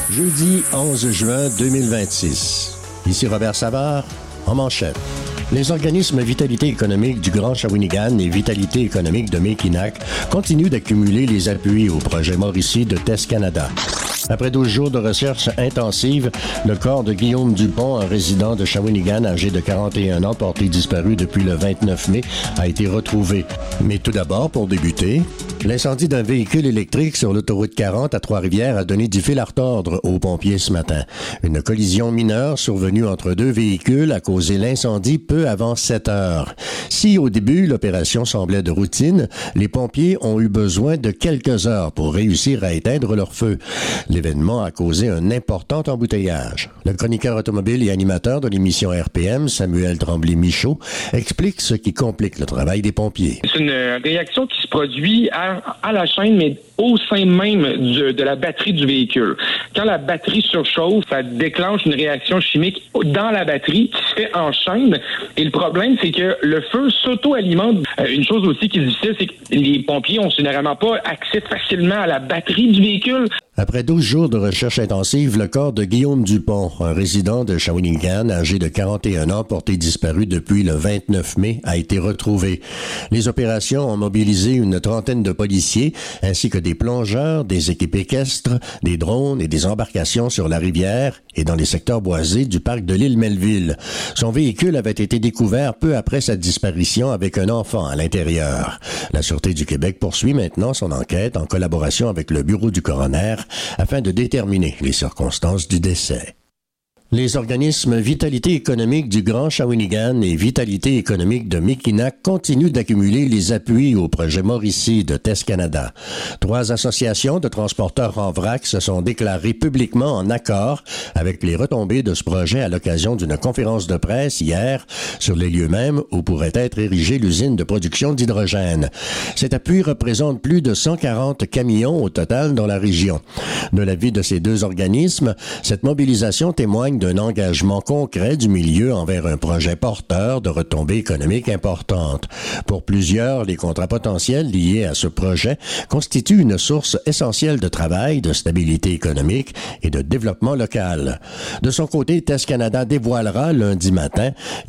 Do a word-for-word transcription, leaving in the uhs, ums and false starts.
Jeudi onze juin deux mille vingt-six. Ici Robert Savard, en manchette. Les organismes Vitalité économique du Grand Shawinigan et Vitalité économique de Mackinac continuent d'accumuler les appuis au projet Mauricie de Test Canada. Après douze jours de recherche intensive, le corps de Guillaume Dupont, un résident de Shawinigan âgé de quarante et un ans porté disparu depuis le vingt-neuf mai, a été retrouvé. Mais tout d'abord, pour débuter, l'incendie d'un véhicule électrique sur l'autoroute quarante à Trois-Rivières a donné du fil à retordre aux pompiers ce matin. Une collision mineure survenue entre deux véhicules a causé l'incendie peu avant sept heures. Si au début l'opération semblait de routine, les pompiers ont eu besoin de quelques heures pour réussir à éteindre leur feu. L'événement a causé un important embouteillage. Le chroniqueur automobile et animateur de l'émission R P M, Samuel Tremblay-Michaud, explique ce qui complique le travail des pompiers. C'est une réaction qui se produit à, à la chaîne, mais au sein même du, de la batterie du véhicule. Quand la batterie surchauffe, ça déclenche une réaction chimique dans la batterie qui se fait en chaîne. Et le problème, c'est que le feu s'auto-alimente. Euh, une chose aussi qui est difficile, c'est que les pompiers ont généralement pas accès facilement à la batterie du véhicule. Après douze jours de recherche intensive, le corps de Guillaume Dupont, un résident de Shawinigan âgé de quarante et un ans porté disparu depuis le vingt-neuf mai, a été retrouvé. Les opérations ont mobilisé une trentaine de policiers ainsi que des plongeurs, des équipes équestres, des drones et des embarcations sur la rivière et dans les secteurs boisés du parc de l'île Melville. Son véhicule avait été découvert peu après sa disparition avec un enfant à l'intérieur. La Sûreté du Québec poursuit maintenant son enquête en collaboration avec le bureau du coroner afin de déterminer les circonstances du décès. Les organismes Vitalité économique du Grand Shawinigan et Vitalité économique de Mackinac continuent d'accumuler les appuis au projet Mauricie de Test Canada. Trois associations de transporteurs en vrac se sont déclarées publiquement en accord avec les retombées de ce projet à l'occasion d'une conférence de presse hier sur les lieux mêmes où pourrait être érigée l'usine de production d'hydrogène. Cet appui représente plus de cent quarante camions au total dans la région. De l'avis de ces deux organismes, cette mobilisation témoigne d'un engagement concret du milieu envers un projet porteur de retombées économiques importantes. Pour plusieurs, les contrats potentiels liés à ce projet constituent une source essentielle de travail, de stabilité économique et de développement local. De son côté, Test Canada dévoilera lundi matin